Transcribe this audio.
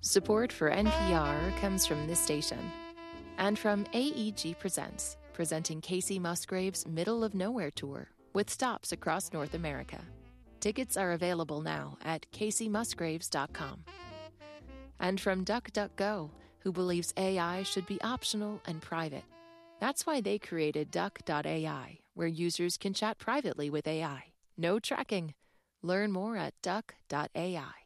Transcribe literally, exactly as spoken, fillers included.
Support for N P R comes from this station and from A E G Presents, presenting Casey Musgrave's Middle of Nowhere Tour with stops across North America. Tickets are available now at casey musgraves dot com. And from DuckDuckGo, who believes A I should be optional and private. That's why they created duck dot A I, where users can chat privately with A I. No tracking. Learn more at duck dot A I.